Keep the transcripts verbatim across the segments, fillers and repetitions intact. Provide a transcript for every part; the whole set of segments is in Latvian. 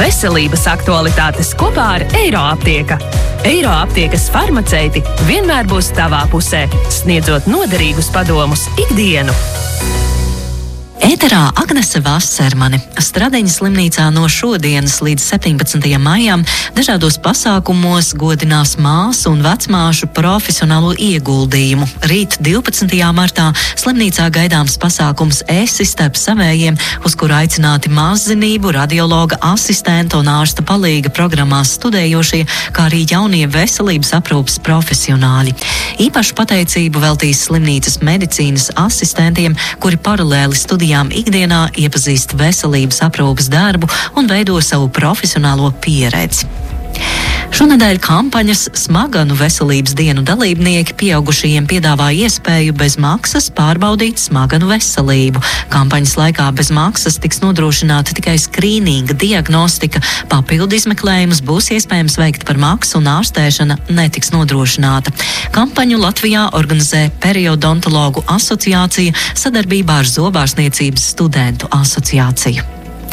Veselības aktualitātes kopā ar Eiroaptieka. Eiroaptiekas farmaceiti vienmēr būs tavā pusē, sniedzot noderīgus padomus ikdienu. Ēterā Agnese Vasermane. Stradeņas slimnīcā no šodienas līdz septiņpadsmitajam maijam dažādos pasākumos godinās māsu un vecmāšu profesionālo ieguldījumu. Rīt divpadsmitajā martā slimnīcā gaidāms pasākums Esi starp savējiem, uz kuru aicināti mazzinību, radiologa asistenta un ārsta palīga programmās studējošie, kā arī jaunie veselības aprūpes profesionāļi. Īpašu pateicību veltīs slimnīcas medicīnas asistentiem, kuri paralēli studijām ikdienā iepazīst veselības aprūpes darbu un veido savu profesionālo pieredzi. Šonedēļ kampaņas Smaganu veselības dienu dalībnieki pieaugušajiem piedāvā iespēju bez maksas pārbaudīt smaganu veselību. Kampaņas laikā bez maksas tiks nodrošināta tikai skrīninga diagnostika, papildu izmeklējumus būs iespējams veikt par maksu un ārstēšana netiks nodrošināta. Kampaņu Latvijā organizē Periodontologu asociācija sadarbībā ar Zobārstniecības studentu asociāciju.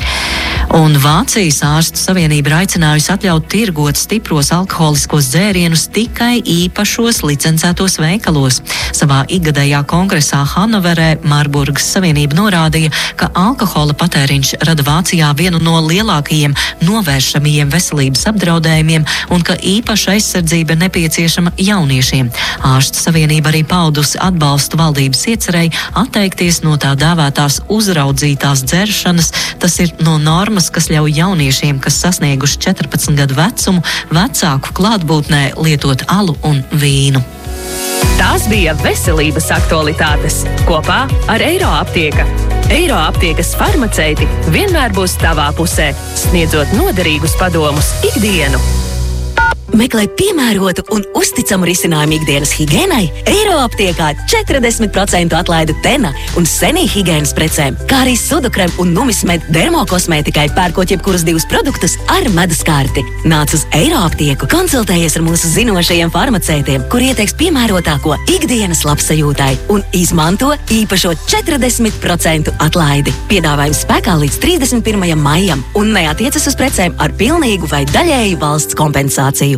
Un Vācijas ārstu savienība ir aicinājusi atļaut tirgot stipros alkoholiskos dzērienus tikai īpašos licencētos veikalos. Savā ikgadējā kongresā Hannoverē Marburgas savienība norādīja, ka alkohola patēriņš rada Vācijā vienu no lielākajiem novēršamajiem veselības apdraudējumiem un ka īpaša aizsardzība ir nepieciešama jauniešiem. Ārstu savienība arī paudusi atbalstu valdības iecerei atteikties no tā dēvētās uzraudzītās dzeršanas, tas ir no normas, kas ļauj jauniešiem, kas sasnieguši četrpadsmit gadu vecumu, vecāku klātbūtnē lietot alu un vīnu. Tās bija veselības aktualitātes kopā ar Eiroaptieka. Eiroaptiekas farmaceiti vienmēr būs tavā pusē, sniedzot noderīgus padomus ikdienu. Meklē piemērotu un uzticamu risinājumu ikdienas higēnai? Eiroaptiekā četrdesmit procentu atlaide Tena un Senī higēnas precēm, kā arī Sudukrem un Numismed dermokosmētikai pērkot jebkurus divus produktus ar medus karti. Nāc uz Eiroaptieku, konsultējies ar mūsu zinošajiem farmaceitiem, kur ieteiks piemērotāko ikdienas labsajūtai un izmanto īpašo četrdesmit procentu atlaidi. Piedāvājums spēkā līdz trīsdesmit pirmajam maijam un neatiecas uz precēm ar pilnīgu vai daļēju valsts kompensāciju.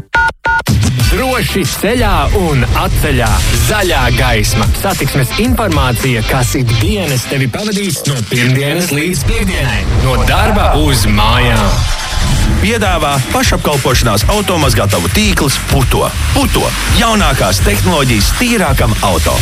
Droši ceļā un atceļā. Zaļā gaisma. Satiksmes informācija, kas ikdienas tevi pavadīs no pirmdienas līdz piekdienai. No darba uz mājām. Piedāvā pašapkalpošanās automazgātavu tīkls Puto. Puto. Jaunākās tehnoloģijas tīrākam auto.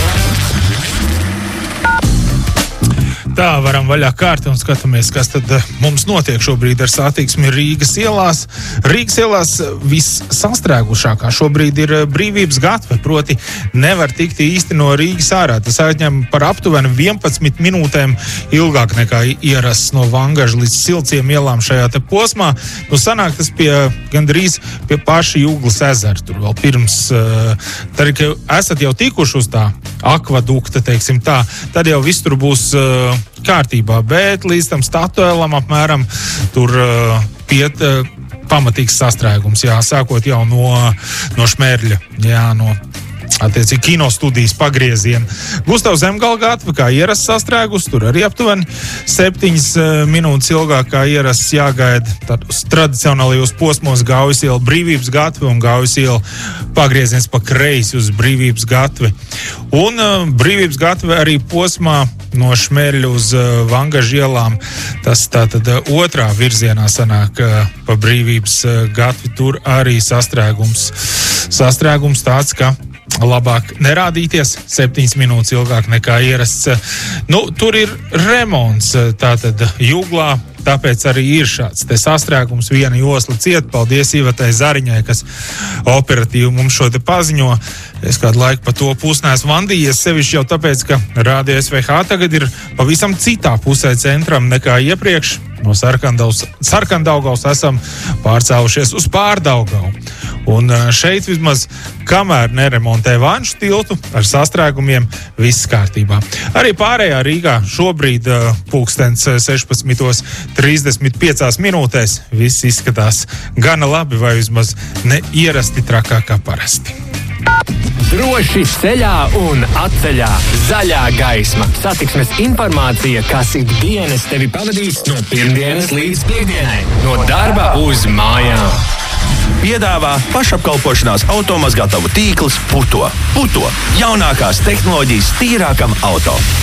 Tā, varam vaļā kārti un skatāmies, kas tad mums notiek šobrīd ar satiksmi Rīgas ielās. Rīgas ielās vissastrēgušākā šobrīd ir Brīvības gatve, proti nevar tikt īsti no Rīgas ārā. Tas aizņem par aptuveni vienpadsmit minūtēm ilgāk nekā ierasts no Vangaža līdz Silciem ielām šajā te posmā. Nu, sanāk tas pie gandrīz pie paša Juglas ezera. Tur vēl pirms, tad, ka esat jau tikuši uz tā akvadukta, teiksim tā, tad jau viss tur būs kārtībā, bet līdz tam Statuēlam apmēram tur uh, piet uh, pamatīgs sastrēgums, jā, sākot jau no, no Šmērļa, jā, no attiecīgi kino studijas pagrieziena. Gustavs Zemgala gatve, kā ierasts sastrēgus, tur arī aptuveni septiņas minūtes ilgāk kā ierasts jāgaida tādus tradicionālajos posmos Gaujas iela Brīvības gatve un Gaujas iela pagrieziens pa kreisi uz Brīvības gatvi. Un uh, Brīvības gatve arī posmā no Šmērļa uz uh, Vangaža ielām. Tas tātad uh, otrā virzienā sanāk uh, pa Brīvības uh, gatvi. Tur arī sastrēgums. Sastrēgums tāds, ka labāk nerādīties septiņas minūtes ilgāk nekā ierasts. Nu, tur ir remonts, tātad Juglā, tāpēc arī ir šāds te sastrēgums, viena josla ciet. Paldies Ivatai Zariņai, kas operatīvi mums šo te paziņo. Es kādu laiku pa to pusi neesmu vandījies, sevišķi jau tāpēc, ka Rādio S V H tagad ir pavisam citā pusē centram nekā iepriekš. No Sarkandaugavas esam pārcēlušies uz Pārdaugavu. Un šeit vismaz, kamēr neremontē Vanšu tiltu, ar sastrēgumiem viss kārtībā. Arī pārējā Rīgā šobrīd pulkstens sešpadsmit trīsdesmit piecās minūtēs viss izskatās gana labi vai vismaz neierasti trakāk kā parasti. Droši ceļā un atceļā. Zaļā gaisma. Satiksmes informācija, kas ikdienas tevi pavadīs no pirmdienas līdz piekdienai. No darba uz mājām. Piedāvā pašapkalpošanās automazgātavu tīkls Puto. Puto. Jaunākās tehnoloģijas tīrākam auto.